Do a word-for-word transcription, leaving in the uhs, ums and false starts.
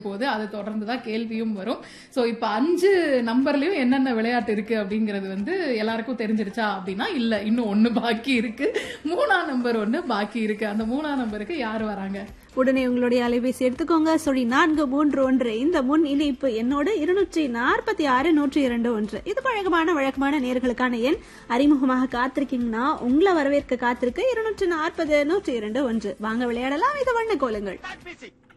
போது அதை தொடர்ந்துதான் கேள்வியும் வரும். சோ இப்ப அஞ்சு நம்பர்லயும் என்னென்ன விளையாட்டு இருக்கு அப்படிங்கறது வந்து எல்லாருக்கும் தெரிஞ்சிருச்சா அப்படின்னா இல்ல, இன்னும் ஒண்ணு பாக்கி இருக்கு. மூணாம் நம்பர் ஒண்ணு பாக்கி இருக்கு. அந்த மூணாம் நம்பருக்கு யாரு வராங்க? உடனே உங்களுடைய அலைபேசி எடுத்துக்கோங்க. சொல்லி நான்கு மூன்று ஒன்று இந்த முன் இணைப்பு என்னோட இருநூற்றி நாற்பத்தி ஆறு நூற்றி இரண்டு ஒன்று. இது பழக்கமான வழக்கமான நேர்களுக்கான எண். அறிமுகமாக காத்திருக்கீங்கன்னா உங்களை வரவேற்க காத்திருக்க இருநூற்றி நாற்பது நூற்றி இரண்டு ஒன்று. வாங்க விளையாடலாம். இது வண்ண கோலங்கள்.